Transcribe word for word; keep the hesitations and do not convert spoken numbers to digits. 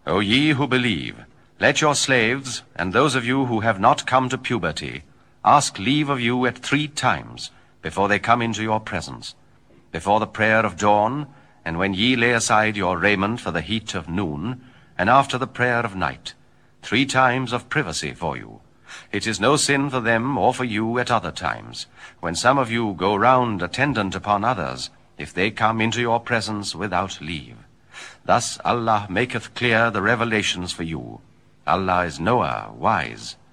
O ye who believe, let your slaves, and those of you who have not come to puberty, ask leave of you at three times, before they come into your presence, before the prayer of dawn, and when ye lay aside your raiment for the heat of noon, and after the prayer of night, three times of privacy for you. It is no sin for them or for you at other times, when some of you go round attendant upon others, if they come into your presence without leave. Thus Allah maketh clear the revelations for you. Allah is knower, wise.